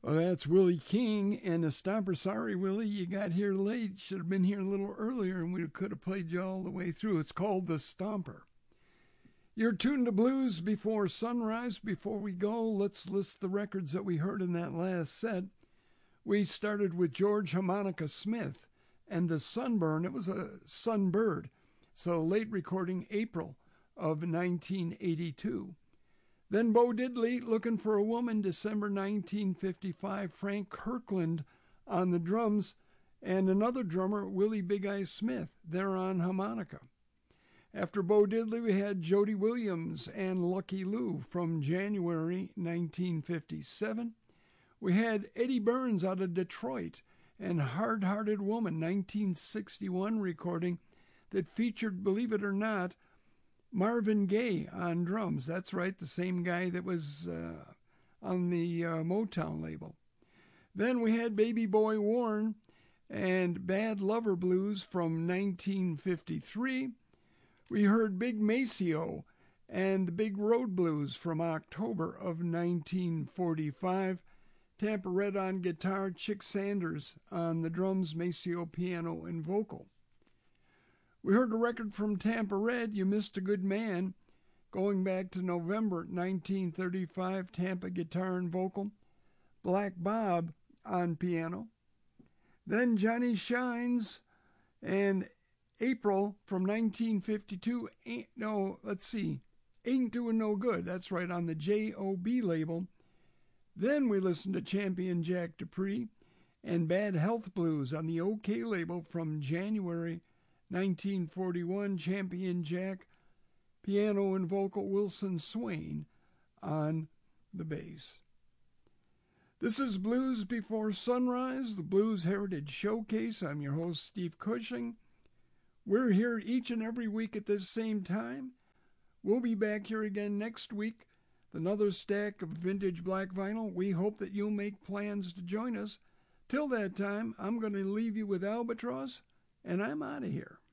Well, that's Willie King and the Stomper. Sorry, Willie, you got here late. Should have been here a little earlier and we could have played you all the way through. It's called The Stomper. You're tuned to Blues Before Sunrise. Before we go, let's list the records that we heard in that last set. We started with George Harmonica Smith and The Sunburn. It was a Sunbird, so late recording April of 1982. Then Bo Diddley, Looking for a Woman, December 1955. Frank Kirkland on the drums, and another drummer, Willie Big Eye Smith, there on harmonica. After Bo Diddley, we had Jody Williams and Lucky Lou from January 1957. We had Eddie Burns out of Detroit and Hard Hearted Woman, 1961 recording that featured, believe it or not, Marvin Gaye on drums. That's right, the same guy that was on the Motown label. Then we had Baby Boy Warren and Bad Lover Blues from 1953. We heard Big Maceo and the Big Road Blues from October of 1945. Tampa Red on guitar, Chick Sanders on the drums, Maceo piano and vocal. We heard a record from Tampa Red, You Missed a Good Man, going back to November 1935, Tampa guitar and vocal, Black Bob on piano. Then Johnny Shines and April from 1952, Ain't Doing No Good. That's right, on the J.O.B. label. Then we listened to Champion Jack Dupree and Bad Health Blues on the OK label from January 1941, Champion Jack, piano and vocal, Wilson Swain on the bass. This is Blues Before Sunrise, the Blues Heritage Showcase. I'm your host, Steve Cushing. We're here each and every week at this same time. We'll be back here again next week with another stack of vintage black vinyl. We hope that you'll make plans to join us. Till that time, I'm going to leave you with Albatross, and I'm out of here.